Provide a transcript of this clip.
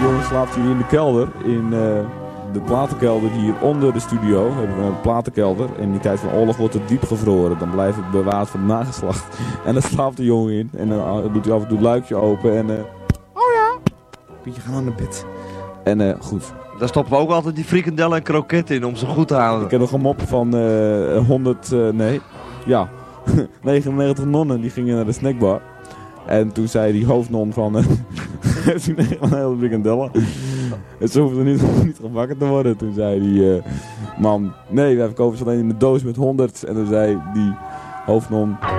jongen slaapt hier in de kelder. In de platenkelder hier onder de studio. Hebben we een platenkelder. En in die tijd van oorlog wordt het diep gevroren. Dan blijft het bewaard voor het nageslacht. En daar slaapt de jongen in. En dan doet hij af en toe het luikje open. En Pietje, ga naar bed. En goed. Daar stoppen we ook altijd die frikandellen en kroketten in om ze goed te houden. Ik heb nog een mop van 99 nonnen die gingen naar de snackbar. En toen zei die hoofdnon van... heeft u een hele frikandellen? En ze hoefden niet gebakken te worden. Toen zei die man... Nee, wij verkopen ze alleen in de doos met 100. En toen zei die hoofdnon...